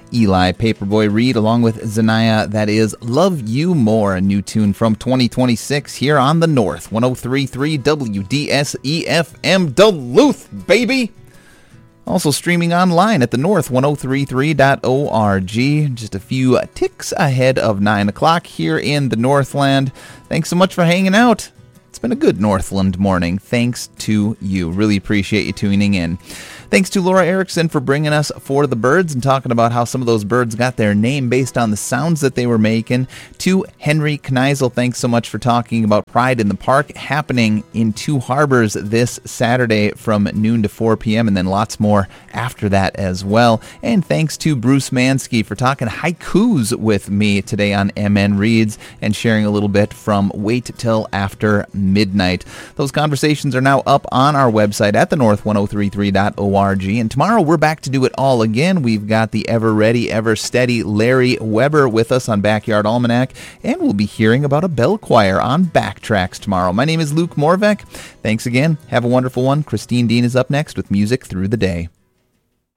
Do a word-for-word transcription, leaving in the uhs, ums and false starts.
Eli Paperboy Reed, along with Zanaya. That is Love You More, a new tune from twenty twenty-six here on the North. one oh three point three W D S E F M Duluth, baby! Also streaming online at the North, ten thirty-three dot org. Just a few ticks ahead of nine o'clock here in the Northland. Thanks so much for hanging out. It's been a good Northland morning. Thanks to you. Really appreciate you tuning in. Thanks to Laura Erickson for bringing us For the Birds and talking about how some of those birds got their name based on the sounds that they were making. To Henry Kneisel, thanks so much for talking about Pride in the Park happening in Two Harbors this Saturday from noon to four p.m. and then lots more after that as well. And thanks to Bruce Mansky for talking haikus with me today on M N Reads and sharing a little bit from Wait Till After Midnight. Those conversations are now up on our website at the north ten thirty-three dot org. And tomorrow we're back to do it all again. We've got the ever ready, ever steady Larry Weber with us on Backyard Almanac, and we'll be hearing about a bell choir on Backtracks tomorrow. My name is Luke Morvek. Thanks again. Have a wonderful one. Christine Dean is up next with Music Through the Day.